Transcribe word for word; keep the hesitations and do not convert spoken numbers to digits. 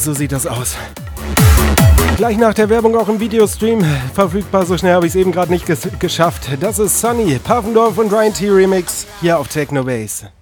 so sieht das aus. Gleich nach der Werbung auch im Videostream verfügbar, so schnell habe ich es eben gerade nicht ges- geschafft. Das ist Sunny, Pfaffendorf und Ryan T Remix hier auf Technobase.